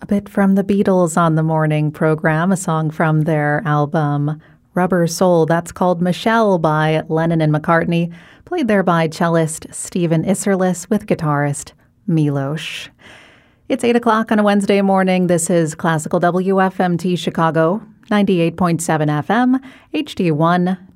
bit from the Beatles on the morning program, a song from their album Rubber Soul. That's called Michelle by Lennon and McCartney, played there by cellist Stephen Isserlis with guitarist Milos. It's 8 o'clock on a Wednesday morning. This is Classical WFMT Chicago, 98.7 FM, HD1,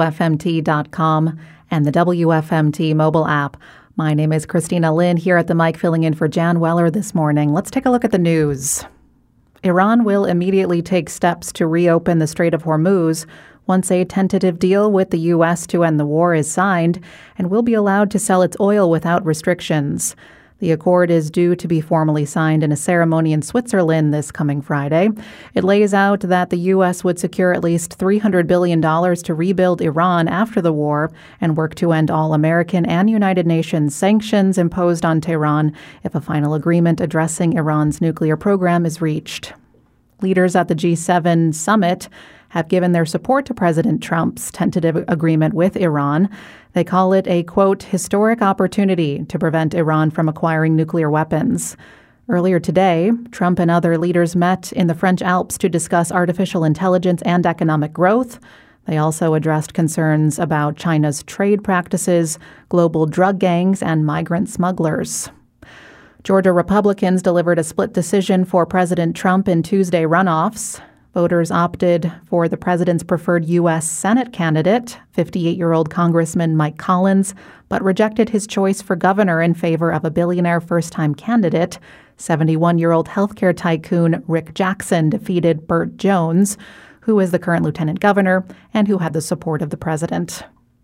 WFMT.com, and the WFMT mobile app. My name is Christina Lynn here at the mic filling in for Jan Weller this morning. Let's take a look at the news. Iran will immediately take steps to reopen the Strait of Hormuz once a tentative deal with the U.S. to end the war is signed and will be allowed to sell its oil without restrictions. The accord is due to be formally signed in a ceremony in Switzerland this coming Friday. It lays out that the U.S. would secure at least $300 billion to rebuild Iran after the war and work to end all American and United Nations sanctions imposed on Tehran if a final agreement addressing Iran's nuclear program is reached. Leaders at the G7 summit have given their support to President Trump's tentative agreement with Iran. They call it a, quote, historic opportunity to prevent Iran from acquiring nuclear weapons. Earlier today, Trump and other leaders met in the French Alps to discuss artificial intelligence and economic growth. They also addressed concerns about China's trade practices, global drug gangs, and migrant smugglers. Georgia Republicans delivered a split decision for President Trump in Tuesday runoffs. Voters opted for the president's preferred U.S. Senate candidate, 58-year-old Congressman Mike Collins, but rejected his choice for governor in favor of a billionaire first-time candidate. 71-year-old healthcare tycoon Rick Jackson defeated Burt Jones, who is the current lieutenant governor and who had the support of the president.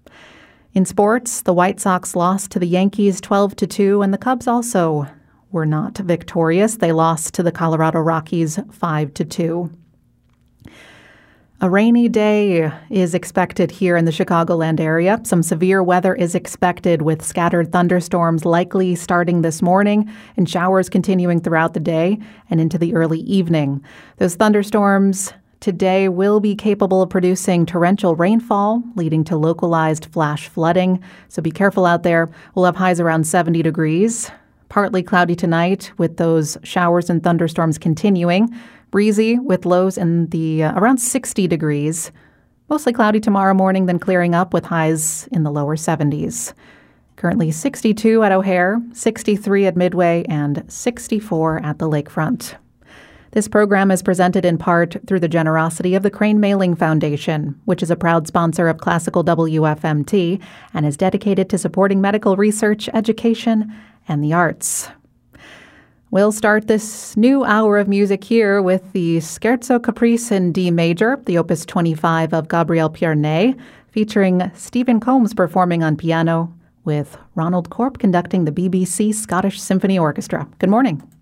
In sports, the White Sox lost to the Yankees 12-2, and the Cubs also were not victorious. They lost to the Colorado Rockies 5-2. A rainy day is expected here in the Chicagoland area. Some severe weather is expected with scattered thunderstorms likely starting this morning and showers continuing throughout the day and into the early evening. Those thunderstorms today will be capable of producing torrential rainfall, leading to localized flash flooding. So be careful out there. We'll have highs around 70 degrees. Partly cloudy tonight with those showers and thunderstorms continuing. Breezy with lows in the around 60 degrees. Mostly cloudy tomorrow morning, then clearing up with highs in the lower 70s. Currently 62 at O'Hare, 63 at Midway, and 64 at the Lakefront. This program is presented in part through the generosity of the Crane Mailing Foundation, which is a proud sponsor of Classical WFMT and is dedicated to supporting medical research, education, and the arts. We'll start this new hour of music here with the Scherzo Caprice in D major, the Opus 25 of Gabriel Pierney, featuring Stephen Combs performing on piano with Ronald Corp conducting the BBC Scottish Symphony Orchestra. Good morning.